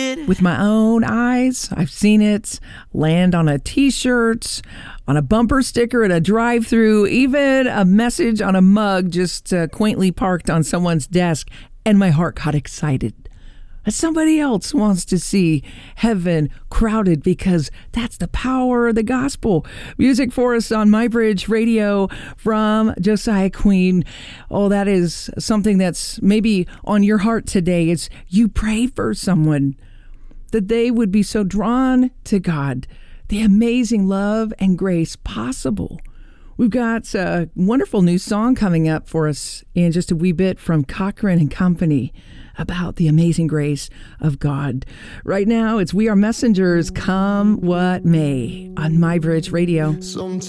with my own eyes. I've seen it land on a t-shirt, on a bumper sticker at a drive-thru, even a message on a mug just quaintly parked on someone's desk, and my heart got excited. Somebody else wants to see heaven crowded because that's the power of the gospel. Music for us on MyBridge Radio from Josiah Queen. Oh, that is something that's maybe on your heart today. It's you pray for someone that they would be so drawn to God, the amazing love and grace possible. We've got a wonderful new song coming up for us in just a wee bit from Cochran and Company about the amazing grace of God. Right now, it's We Are Messengers, Come What May on MyBridge Radio. Sometimes